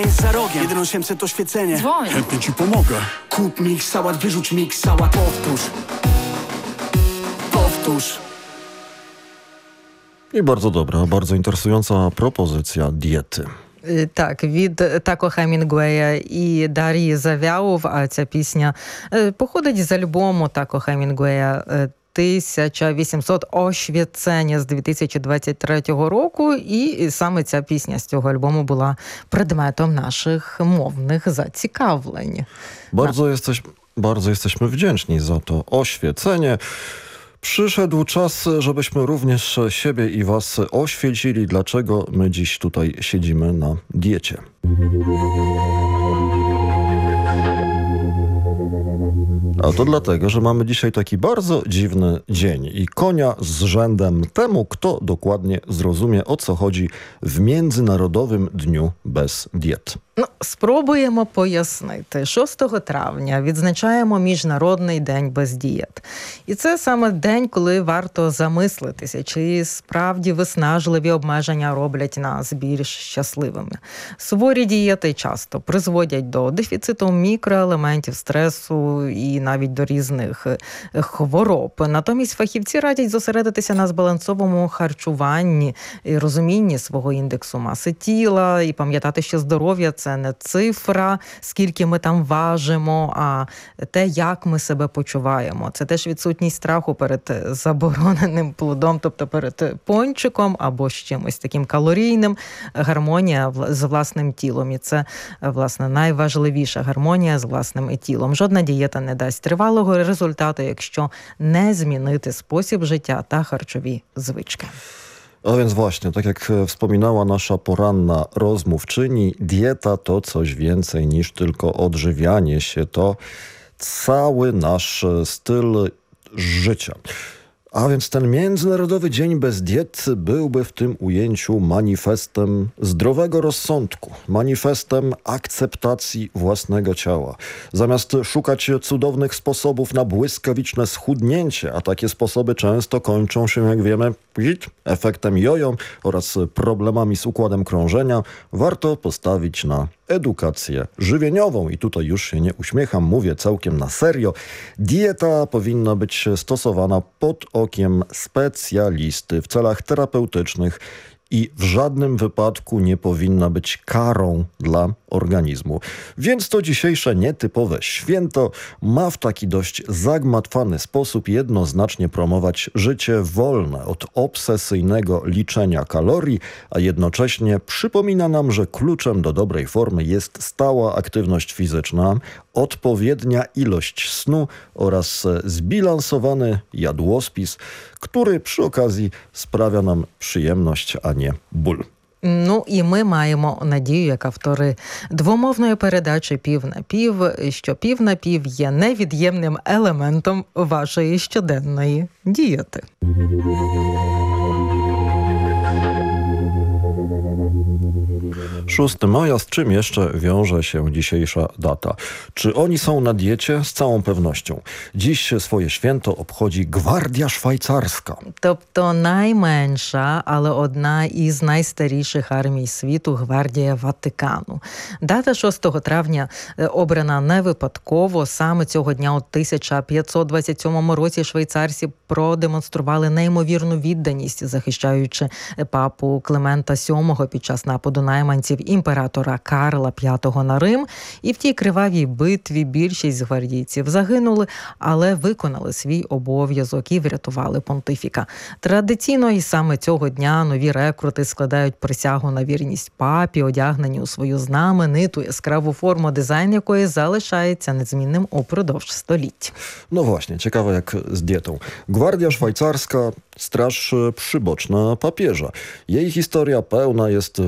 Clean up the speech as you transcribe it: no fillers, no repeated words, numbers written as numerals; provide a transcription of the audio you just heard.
Jest za rogiem, 1800 to świecenie. Dzwoń. Chętnie ci pomogę. Kup mix sałat, wyrzuć mix sałat. Powtórz. I bardzo dobra, bardzo interesująca propozycja diety. Так, від Тако Хемінгуея і Дар'ї Завяов, а ця пісня походить з альбому Тако Хемінгуея 1800 Ошвєцення з 2023 року, і саме ця pісня з цього альбому була предметом naszych mownych zaciekawień. Bardzo jesteśmy wdzięczni za to oświecenie. Przyszedł czas, żebyśmy również siebie i was oświecili, dlaczego my dziś tutaj siedzimy na diecie. A to dlatego, że mamy dzisiaj taki bardzo dziwny dzień i konia z rzędem temu, kto dokładnie zrozumie, o co chodzi w Międzynarodowym Dniu Bez Diet. Спробуємо пояснити. 6 травня відзначаємо Міжнародний день без дієт. І це саме день, коли варто замислитися, чи справді виснажливі обмеження роблять нас більш щасливими. Суворі дієти часто призводять до дефіциту мікроелементів, стресу і навіть до різних хвороб. Натомість фахівці радять зосередитися на збалансовому харчуванні і розумінні свого індексу маси тіла і пам'ятати, що здоров'я – це не цифра, скільки ми там важимо, а те, як ми себе почуваємо. Це теж відсутність страху перед забороненим плодом, тобто перед пончиком або з чимось таким калорійним. Гармонія з власним тілом. І це, власне, найважливіша гармонія з власним тілом. Жодна дієта не дасть тривалого результату, якщо не змінити спосіб життя та харчові звички. A więc właśnie, tak jak wspominała nasza poranna rozmówczyni, dieta to coś więcej niż tylko odżywianie się, to cały nasz styl życia. A więc ten Międzynarodowy Dzień Bez Diet byłby w tym ujęciu manifestem zdrowego rozsądku, manifestem akceptacji własnego ciała. Zamiast szukać cudownych sposobów na błyskawiczne schudnięcie, a takie sposoby często kończą się, jak wiemy, efektem jojo oraz problemami z układem krążenia, warto postawić na edukację żywieniową. I tutaj już się nie uśmiecham, mówię całkiem na serio. Dieta powinna być stosowana pod okiem specjalisty w celach terapeutycznych i w żadnym wypadku nie powinna być karą dla organizmu. Więc to dzisiejsze nietypowe święto ma w taki dość zagmatwany sposób jednoznacznie promować życie wolne od obsesyjnego liczenia kalorii, a jednocześnie przypomina nam, że kluczem do dobrej formy jest stała aktywność fizyczna, odpowiednia ilość snu oraz zbilansowany jadłospis, który przy okazji sprawia nam przyjemność, a nie ból. Ну, і ми маємо надію, як автори двомовної передачі «Пів на пів», що пів на пів є невід'ємним елементом вашої щоденної дієти. 6 maja, z czym jeszcze wiąże się dzisiejsza data? Czy oni są na diecie? Z całą pewnością. Dziś swoje święto obchodzi Gwardia Szwajcarska. Тобто найменша, але одна із найстаріших армій світу – Гвардія Ватикану. Дата 6 травня обрана не випадково. Саме цього дня у 1527 році швейцарці продемонстрували неймовірну відданість, захищаючи папу Климента VII під час нападу найманців імператора Карла V на Рим. І в тій кривавій битві більшість гвардійців загинули, але виконали свій обов'язок і врятували понтифіка. Традиційно і саме цього дня нові рекрути складають присягу на вірність папі, одягнені у свою знамениту яскраву форму, дизайн якої залишається незмінним упродовж століть. No właśnie, ciekawe jak z dietą. Gwardia Szwajcarska, straż przyboczna papieża. Jej historia pełna jest